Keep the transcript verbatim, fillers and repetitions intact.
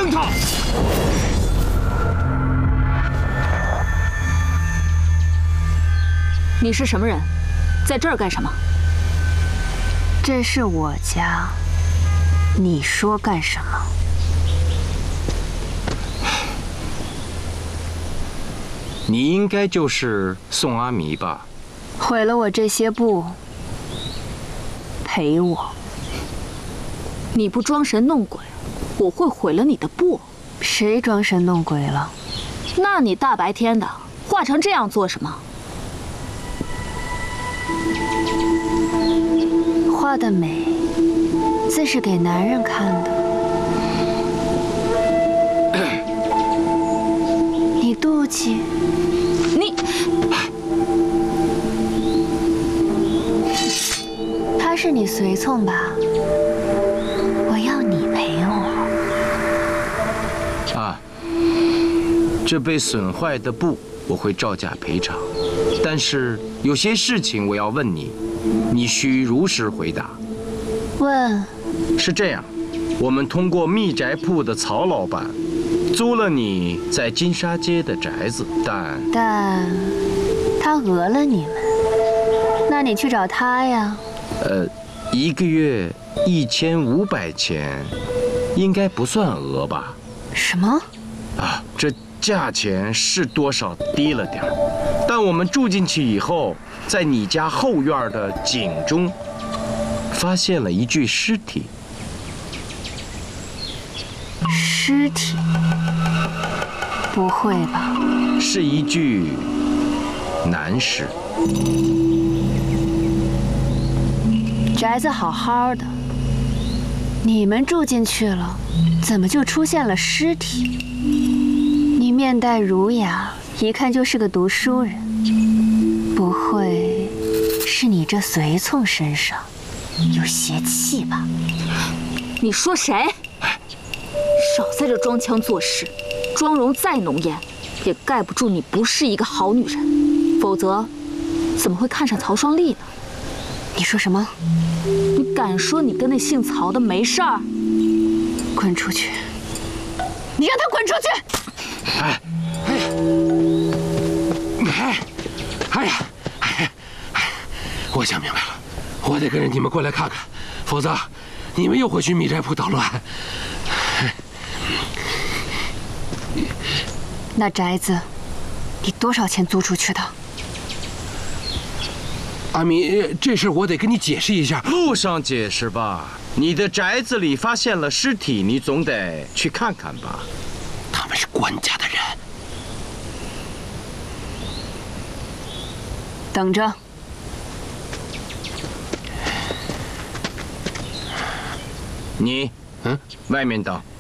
扔他！ 你是什么人？在这儿干什么？ 这是我家，你说干什么？ 你应该就是宋阿弥吧？ 毁了我这些布，赔我！ 你不装神弄鬼，我会毁了你的布。 谁装神弄鬼了？ 那你大白天的画成这样做什么？ 画的美，自是给男人看的。你妒忌？ 你， 他是你随从吧？我要你陪我。 啊，这被损坏的布我会照价赔偿，但是有些事情我要问你，你需如实回答。 问。 是这样，我们通过密宅铺的曹老板租了你在金沙街的宅子，但但他讹了你们，那你去找他呀。 呃，一个月一千五百钱，应该不算讹吧？ 什么？ 啊，这价钱是多少低了点儿，但我们住进去以后，在你家后院的井中发现了一具尸体。 尸体？不会吧？ 是一具男尸。 宅子好好的，你们住进去了，怎么就出现了尸体？你面带儒雅，一看就是个读书人，不会是你这随从身上有邪气吧？ 你说谁？少在这装腔作势，妆容再浓艳，也盖不住你不是一个好女人。否则，怎么会看上曹双立呢？ 你说什么？ 你敢说你跟那姓曹的没事儿？ 滚出去！你让他滚出去！ 哎， 哎，哎呀，哎，我想明白了，我得跟着你们过来看看，否则你们又会去密宅铺捣乱。 那宅子，你多少钱租出去的？ 阿弥，这事我得跟你解释一下。 路上解释吧。你的宅子里发现了尸体，你总得去看看吧。 他们是官家的人。 等着。 你，嗯，外面等。